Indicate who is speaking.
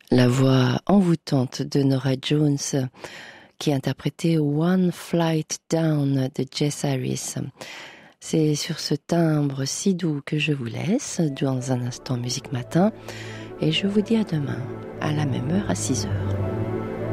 Speaker 1: La voix envoûtante de Norah Jones qui interprétait One Flight Down de Jess Harris. C'est sur ce timbre si doux que je vous laisse dans un instant Musique Matin et je vous dis à demain à la même heure à 6 heures.